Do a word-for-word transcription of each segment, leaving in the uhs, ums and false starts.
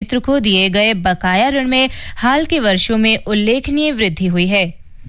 क्षेत्र को दिए गए बकाया ऋण में हाल के वर्षों में उल्लेखनीय वृद्धि हुई है।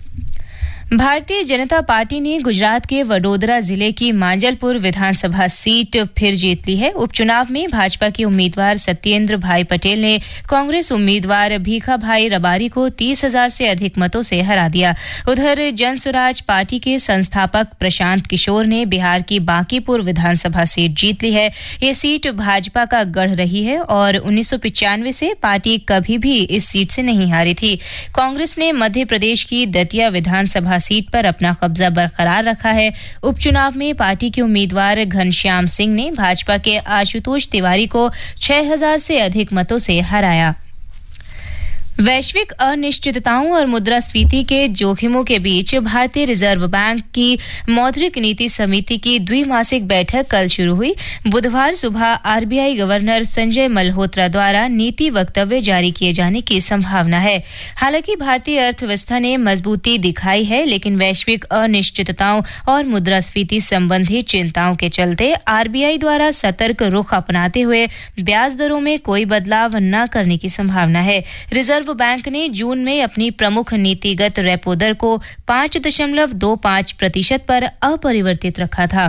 भारतीय जनता पार्टी ने गुजरात के वडोदरा जिले की मांजलपुर विधानसभा सीट फिर जीत ली है। उपचुनाव में भाजपा के उम्मीदवार सत्येंद्र भाई पटेल ने कांग्रेस उम्मीदवार भीखा भाई रबारी को तीस हजार से अधिक मतों से हरा दिया। उधर जनसुराज पार्टी के संस्थापक प्रशांत किशोर ने बिहार की बांकीपुर विधानसभा सीट जीत ली है। ये सीट भाजपा का गढ़ रही है और उन्नीस सौ पिचानवे से पार्टी कभी भी इस सीट से नहीं हारी थी। कांग्रेस ने मध्य प्रदेश की दतिया विधानसभा सीट पर अपना कब्जा बरकरार रखा है। उपचुनाव में पार्टी के उम्मीदवार घनश्याम सिंह ने भाजपा के आशुतोष तिवारी को छह हजार से अधिक मतों से हराया। वैश्विक अनिश्चितताओं और मुद्रास्फीति के जोखिमों के बीच भारतीय रिजर्व बैंक की मौद्रिक नीति समिति की द्विमासिक बैठक कल शुरू हुई। बुधवार सुबह आरबीआई गवर्नर संजय मल्होत्रा द्वारा नीति वक्तव्य जारी किए जाने की संभावना है। हालांकि भारतीय अर्थव्यवस्था ने मजबूती दिखाई है, लेकिन वैश्विक अनिश्चितताओं और मुद्रास्फीति संबंधी चिंताओं के चलते आरबीआई द्वारा सतर्क रुख अपनाते हुए ब्याज दरों में कोई बदलाव न करने की संभावना है। रिजर्व बैंक ने जून में अपनी प्रमुख नीतिगत रेपो दर को पाँच दशमलव दो पाँच प्रतिशत पर अपरिवर्तित रखा था।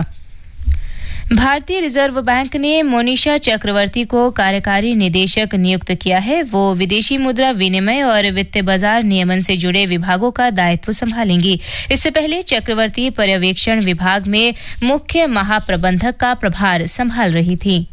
भारतीय रिजर्व बैंक ने मोनिशा चक्रवर्ती को कार्यकारी निदेशक नियुक्त किया है। वो विदेशी मुद्रा विनिमय और वित्त बाजार नियमन से जुड़े विभागों का दायित्व संभालेंगी। इससे पहले चक्रवर्ती पर्यवेक्षण विभाग में मुख्य महाप्रबंधक का प्रभार संभाल रही थी।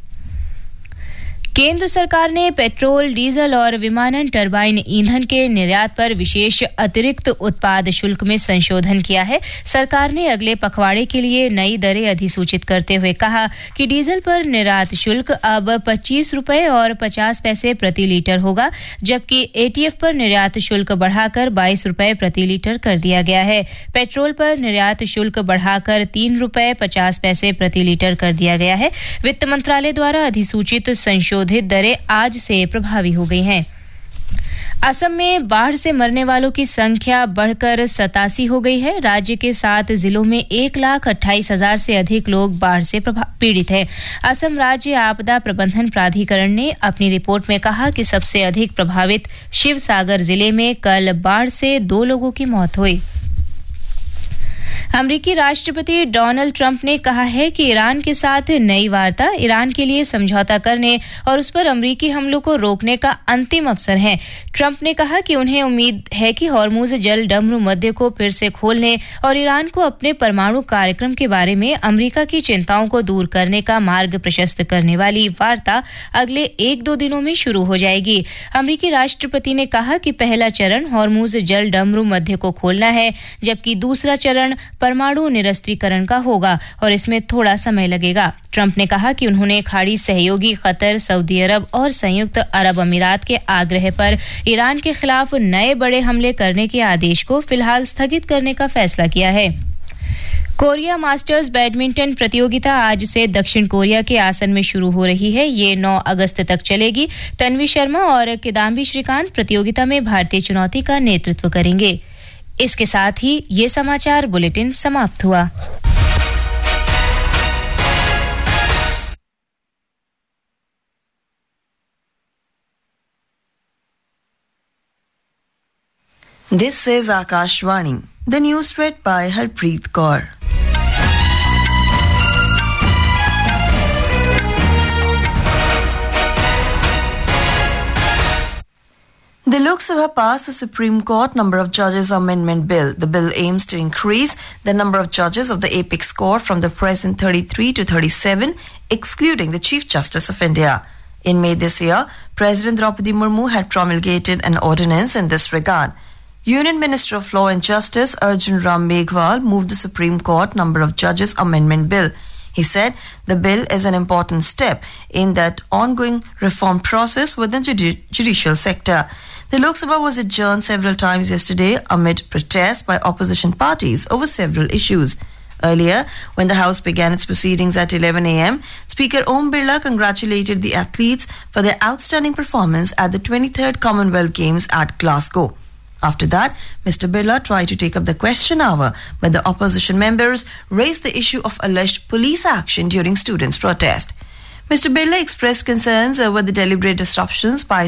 केंद्र सरकार ने पेट्रोल, डीजल और विमानन टरबाइन ईंधन के निर्यात पर विशेष अतिरिक्त उत्पाद शुल्क में संशोधन किया है। सरकार ने अगले पखवाड़े के लिए नई दरें अधिसूचित करते हुए कहा कि डीजल पर निर्यात शुल्क अब पच्चीस रुपए और पचास पैसे प्रति लीटर होगा, जबकि एटीएफ पर निर्यात शुल्क बढ़ाकर बाईस रुपए प्रति लीटर कर दिया गया है। पेट्रोल पर निर्यात शुल्क बढ़ाकर तीन रुपए पचास पैसे प्रति लीटर कर दिया गया है। वित्त मंत्रालय द्वारा अधिसूचित संशोधन दरें आज से प्रभावी हो गई हैं। असम में बाढ़ से मरने वालों की संख्या बढ़कर सतासी हो गई है। राज्य के सात जिलों में एक लाख अट्ठाईस हजार से अधिक लोग बाढ़ से पीड़ित हैं। असम राज्य आपदा प्रबंधन प्राधिकरण ने अपनी रिपोर्ट में कहा कि सबसे अधिक प्रभावित शिवसागर जिले में कल बाढ़ से दो लोगों की मौत हुई। अमेरिकी राष्ट्रपति डोनाल्ड ट्रंप ने कहा है कि ईरान के साथ नई वार्ता ईरान के लिए समझौता करने और उस पर अमेरिकी हमलों को रोकने का अंतिम अवसर है। ट्रंप ने कहा कि उन्हें उम्मीद है कि हॉर्मुज जल डमरू मध्य को फिर से खोलने और ईरान को अपने परमाणु कार्यक्रम के बारे में अमेरिका की चिंताओं को दूर करने का मार्ग प्रशस्त करने वाली वार्ता अगले एक दो दिनों में शुरू हो जाएगी। अमेरिकी राष्ट्रपति ने कहा कि पहला चरण हॉर्मुज जल डमरू मध्य को खोलना है, जबकि दूसरा चरण परमाणु निरस्त्रीकरण का होगा और इसमें थोड़ा समय लगेगा। ट्रंप ने कहा कि उन्होंने खाड़ी सहयोगी कतर, सऊदी अरब और संयुक्त अरब अमीरात के आग्रह पर ईरान के खिलाफ नए बड़े हमले करने के आदेश को फिलहाल स्थगित करने का फैसला किया है। कोरिया मास्टर्स बैडमिंटन प्रतियोगिता आज से दक्षिण कोरिया के आसन में शुरू हो रही है। ये नौ अगस्त तक चलेगी। तन्वी शर्मा और किदाम्बी श्रीकांत प्रतियोगिता में भारतीय चुनौती का नेतृत्व करेंगे। इसके साथ ही ये समाचार बुलेटिन समाप्त हुआ। This is Akashvani. The news read by Harpreet Kaur. The Lok Sabha passed the Supreme Court Number of Judges Amendment Bill. The bill aims to increase the number of judges of the Apex Court from the present thirty-three to thirty-seven, excluding the Chief Justice of India. In May this year, President Draupadi Murmu had promulgated an ordinance in this regard. Union Minister of Law and Justice Arjun Ram Meghwal moved the Supreme Court Number of Judges Amendment Bill. He said the bill is an important step in that ongoing reform process within the judi- judicial sector. The Lok Sabha was adjourned several times yesterday amid protests by opposition parties over several issues. Earlier, when the House began its proceedings at eleven a.m., Speaker Om Birla congratulated the athletes for their outstanding performance at the twenty-third Commonwealth Games at Glasgow. After that, Mister Birla tried to take up the question hour, but the opposition members raised the issue of alleged police action during students' protest. Mister Birla expressed concerns over the deliberate disruptions by